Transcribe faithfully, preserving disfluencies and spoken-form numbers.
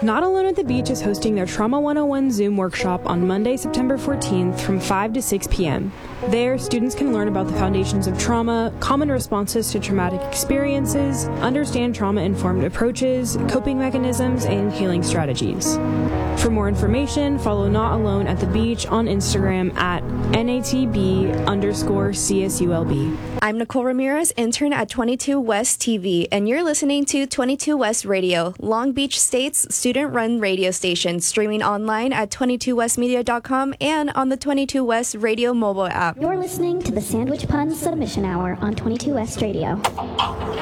Not Alone at the Beach is hosting their Trauma one oh one Zoom workshop on Monday, September fourteenth from five to six p.m. There, students can learn about the foundations of trauma, common responses to traumatic experiences, understand trauma-informed approaches, coping mechanisms, and healing strategies. For more information, follow Not Alone at the Beach on Instagram at NATB underscore CSULB. I'm Nicole Ramirez, intern at twenty-two West T V, and you're listening to twenty-two West Radio, Long Beach State's student-run radio station, streaming online at twenty-two west media dot com and on the twenty-two West Radio mobile app. You're listening to the Sandwich Pun Submission Hour on twenty-two West Radio.